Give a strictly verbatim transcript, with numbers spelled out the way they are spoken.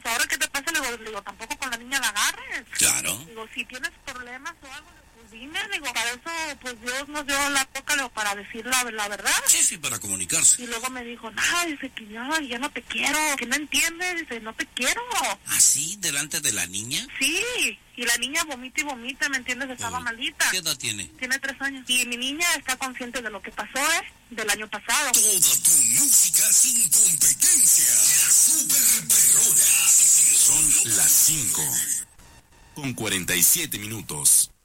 ahora que te pasa, le digo, le digo, tampoco con la niña la agarres. Claro. Digo, si tienes problemas o algo, pues dime, digo, para eso, pues Dios nos dio la boca, digo, para decir la, la verdad. Sí, sí, para comunicarse. Y luego me dijo, no, dice que ya, ya no te quiero, que no entiendes, dice, no te quiero. ¿Así? ¿Delante de la niña? Sí, y la niña vomita y vomita, ¿me entiendes? Estaba Uy, malita. ¿qué edad tiene? Tiene tres años. Y mi niña está consciente de lo que pasó, ¿eh? Del año pasado. Toda tu música sin competencia. La Super Perrona. Son las cinco con cuarenta y siete minutos.